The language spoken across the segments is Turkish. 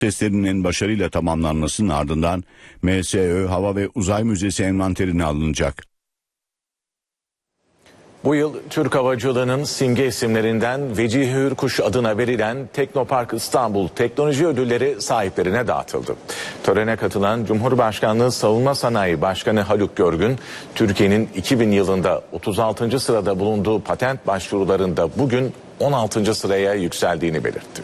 testlerinin başarıyla tamamlanmasının ardından MSÖ Hava ve Uzay Müzesi envanterine alınacak. Bu yıl Türk havacılığının simge isimlerinden Vecihi Hürkuş adına verilen Teknopark İstanbul Teknoloji Ödülleri sahiplerine dağıtıldı. Törene katılan Cumhurbaşkanlığı Savunma Sanayi Başkanı Haluk Görgün, Türkiye'nin 2000 yılında 36. sırada bulunduğu patent başvurularında bugün 16. sıraya yükseldiğini belirtti.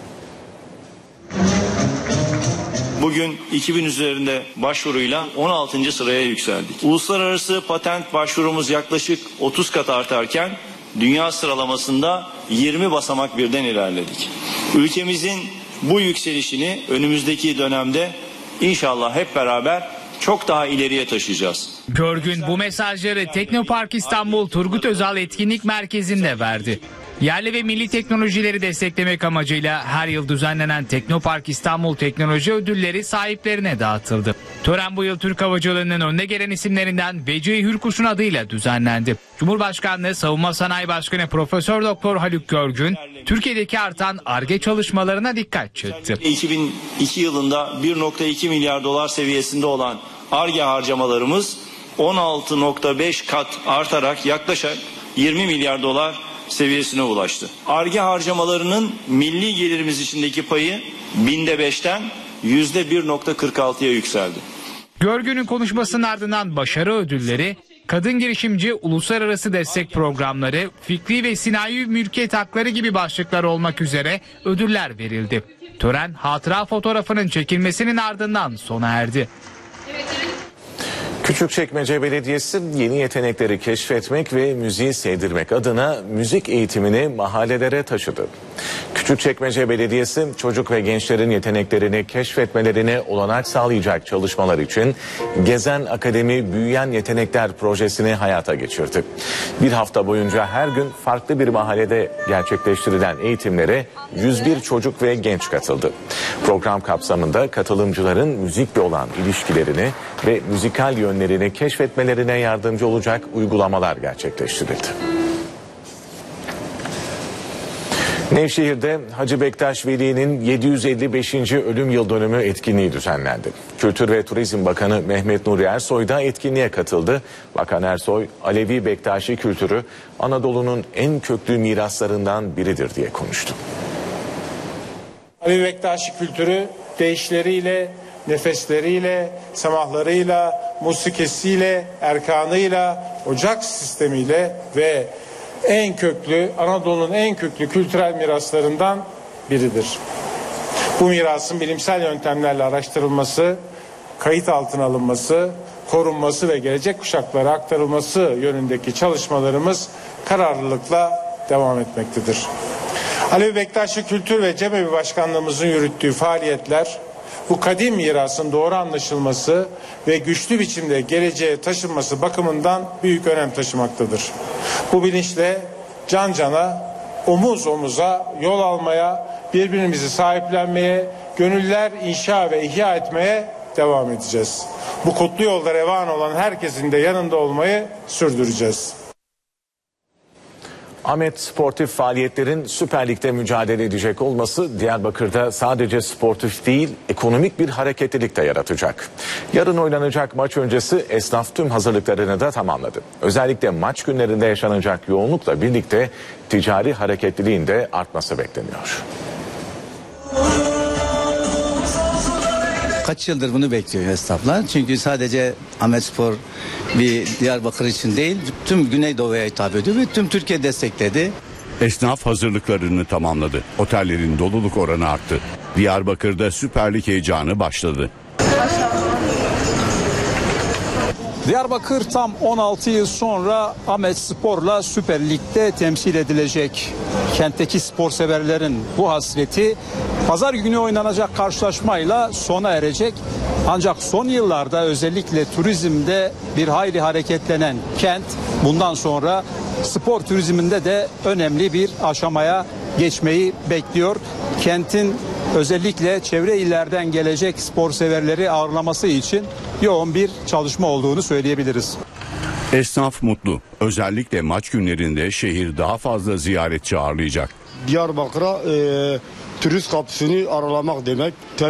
Bugün 2000 üzerinde başvuruyla 16. sıraya yükseldik. Uluslararası patent başvurumuz yaklaşık 30 kat artarken dünya sıralamasında 20 basamak birden ilerledik. Ülkemizin bu yükselişini önümüzdeki dönemde inşallah hep beraber çok daha ileriye taşıyacağız. Görgün bu mesajları Teknopark İstanbul Turgut Özal Etkinlik Merkezi'nde verdi. Yerli ve milli teknolojileri desteklemek amacıyla her yıl düzenlenen Teknopark İstanbul Teknoloji Ödülleri sahiplerine dağıtıldı. Tören bu yıl Türk havacılığının önde gelen isimlerinden Vecihi Hürkuş'un adıyla düzenlendi. Cumhurbaşkanlığı Savunma Sanayi Başkanı Profesör Doktor Haluk Görgün, Türkiye'deki artan Ar-Ge çalışmalarına dikkat çekti. 2002 yılında 1,2 milyar dolar seviyesinde olan Ar-Ge harcamalarımız 16,5 kat artarak yaklaşık 20 milyar dolar seviyesine ulaştı. Ar-Ge harcamalarının milli gelirimiz içindeki payı binde 5'ten %1,46'ya yükseldi. Görgün'ün konuşmasının ardından başarı ödülleri, kadın girişimci uluslararası destek programları, fikri ve sinayi mülkiyet hakları gibi başlıklar olmak üzere ödüller verildi. Tören hatıra fotoğrafının çekilmesinin ardından sona erdi. Küçükçekmece Belediyesi yeni yetenekleri keşfetmek ve müziği sevdirmek adına müzik eğitimini mahallelere taşıdı. Küçükçekmece Belediyesi çocuk ve gençlerin yeteneklerini keşfetmelerine olanak sağlayacak çalışmalar için Gezen Akademi Büyüyen Yetenekler projesini hayata geçirdi. Bir hafta boyunca her gün farklı bir mahallede gerçekleştirilen eğitimlere 101 çocuk ve genç katıldı. Program kapsamında katılımcıların müzikle olan ilişkilerini ve müzikal yönlerini keşfetmelerine yardımcı olacak uygulamalar gerçekleştirildi. Nevşehir'de Hacı Bektaş Veli'nin 755. ölüm yıl dönümü etkinliği düzenlendi. Kültür ve Turizm Bakanı Mehmet Nuri Ersoy da etkinliğe katıldı. Bakan Ersoy, Alevi Bektaşi kültürü Anadolu'nun en köklü miraslarından biridir diye konuştu. Alevi Bektaşi kültürü deyişleriyle, nefesleriyle, semahlarıyla, musikisiyle, erkanıyla, ocak sistemiyle ve en köklü, Anadolu'nun en köklü kültürel miraslarından biridir. Bu mirasın bilimsel yöntemlerle araştırılması, kayıt altına alınması, korunması ve gelecek kuşaklara aktarılması yönündeki çalışmalarımız kararlılıkla devam etmektedir. Alevi Bektaşi Kültür ve Cemevi Başkanlığımızın yürüttüğü faaliyetler, bu kadim mirasın doğru anlaşılması ve güçlü biçimde geleceğe taşınması bakımından büyük önem taşımaktadır. Bu bilinçle can cana, omuz omuza yol almaya, birbirimizi sahiplenmeye, gönüller inşa ve ihya etmeye devam edeceğiz. Bu kutlu yolda revan olan herkesin de yanında olmayı sürdüreceğiz. Ahmet sportif faaliyetlerin Süper Lig'de mücadele edecek olması Diyarbakır'da sadece sportif değil ekonomik bir hareketlilik de yaratacak. Yarın oynanacak maç öncesi esnaf tüm hazırlıklarını da tamamladı. Özellikle maç günlerinde yaşanacak yoğunlukla birlikte ticari hareketliliğin de artması bekleniyor. Kaç yıldır bunu bekliyor esnaflar. Çünkü sadece Ahmetspor bir Diyarbakır için değil, tüm Güneydoğu'ya hitap ediyor ve tüm Türkiye destekledi. Esnaf hazırlıklarını tamamladı. Otellerin doluluk oranı arttı. Diyarbakır'da Süper Lig heyecanı başladı. Diyarbakır tam 16 yıl sonra Ahmetspor'la Süper Lig'de temsil edilecek. Kentteki spor severlerin bu hasreti pazar günü oynanacak karşılaşmayla sona erecek. Ancak son yıllarda özellikle turizmde bir hayli hareketlenen kent bundan sonra spor turizminde de önemli bir aşamaya geçmeyi bekliyor. Kentin özellikle çevre illerden gelecek spor severleri ağırlaması için yoğun bir çalışma olduğunu söyleyebiliriz. Esnaf mutlu. Özellikle maç günlerinde şehir daha fazla ziyaretçi ağırlayacak. Diyarbakır'a turist kapısını aralamak demek.